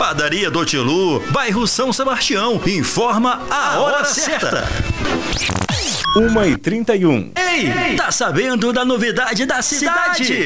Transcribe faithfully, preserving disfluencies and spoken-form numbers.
Padaria do Tilu, bairro São Sebastião, informa a hora certa. uma e trinta e um. Ei, tá sabendo da novidade da cidade?